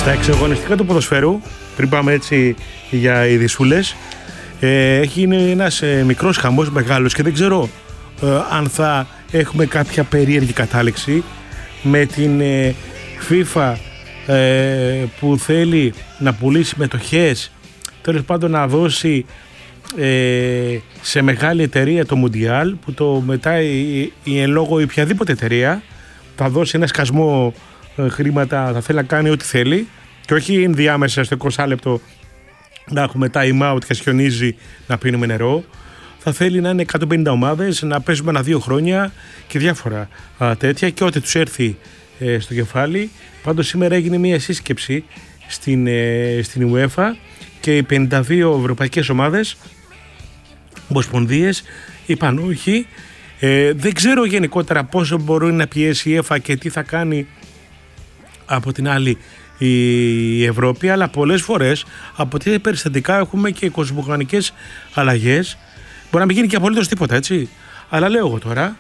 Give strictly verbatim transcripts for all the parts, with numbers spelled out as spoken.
Στα εξαγωνιστικά του ποδοσφαίρου, πριν πάμε έτσι για ειδισούλες, ε, έχει γίνει ένας ε, μικρός χαμός μεγάλος και δεν ξέρω ε, αν θα έχουμε κάποια περίεργη κατάληξη με την ε, FIFA ε, που θέλει να πουλήσει μετοχές, τέλος πάντων να δώσει ε, σε μεγάλη εταιρεία το Μουντιάλ, που το μετά η, η, η εν λόγω οποιαδήποτε εταιρεία θα δώσει ένα σκασμό ε, χρήματα, θα θέλει να κάνει ό,τι θέλει και όχι ενδιάμεσα στο είκοσι λεπτό να έχουμε time out και σχιονίζει να πίνουμε νερό. Θα θέλει να είναι εκατόν πενήντα ομάδες, να παίζουμε ένα δύο χρόνια και διάφορα α, τέτοια και ό,τι τους έρθει ε, στο κεφάλι. Πάντως σήμερα έγινε μια σύσκεψη στην, ε, στην UEFA και οι πενήντα δύο ευρωπαϊκές ομάδες, ομοσπονδίες, είπαν όχι. Ε, δεν ξέρω γενικότερα πόσο μπορεί να πιέσει η UEFA και τι θα κάνει από την άλλη η Ευρώπη, αλλά πολλές φορές από τέτοια περιστατικά έχουμε και κοσμογονικές αλλαγές. Μπορεί να μην γίνει και απολύτως τίποτα, έτσι. Αλλά λέω εγώ τώρα,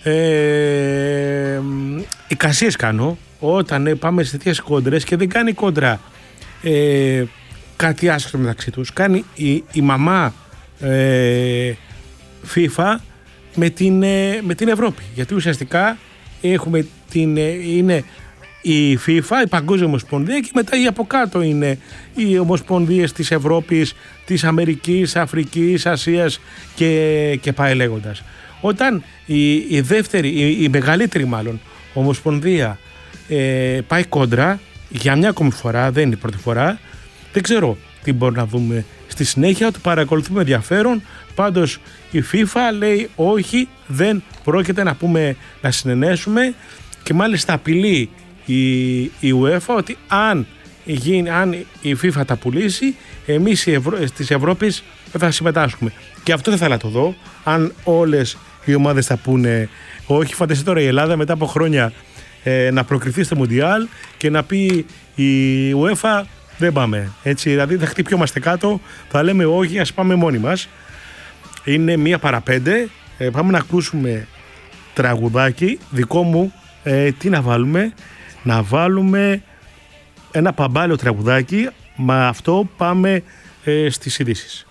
ε, εικασίες κάνω όταν ε, πάμε σε τέτοιες κόντρες και δεν κάνει κόντρα ε, κάτι άσχετο μεταξύ τους. Κάνει η, η μαμά ε, FIFA με την, ε, με την Ευρώπη. Γιατί ουσιαστικά έχουμε την, ε, είναι η FIFA, η Παγκόσμια Ομοσπονδία, και μετά οι από κάτω είναι οι ομοσπονδίες της Ευρώπης, της Αμερικής, Αφρικής, Ασίας και, και πάει λέγοντας. Όταν η, η δεύτερη, η, η μεγαλύτερη μάλλον ομοσπονδία ε, πάει κόντρα για μια ακόμη φορά, δεν είναι η πρώτη φορά, δεν ξέρω τι μπορούμε να δούμε στη συνέχεια, ότι παρακολουθούμε ενδιαφέρον. Πάντως η FIFA λέει όχι, δεν πρόκειται να πούμε, να συνενέσουμε, και μάλιστα απειλεί η, η UEFA ότι αν, γίνει, αν η FIFA τα πουλήσει, εμείς οι Ευρω... της Ευρώπης δεν θα συμμετάσχουμε. Και αυτό δεν θα να το δω, αν όλες οι ομάδες θα πούνε όχι. Φανταστείτε τώρα η Ελλάδα μετά από χρόνια ε, να προκριθεί στο Μουντιάλ και να πει η UEFA δεν πάμε. Έτσι, δηλαδή θα χτυπιόμαστε κάτω, θα λέμε όχι, ας πάμε μόνοι μας. Είναι μία παρά πέντε, ε, πάμε να ακούσουμε τραγουδάκι δικό μου. Ε, τι να βάλουμε? Να βάλουμε ένα παμπάλαιο τραγουδάκι. Με αυτό πάμε ε, στις ειδήσεις.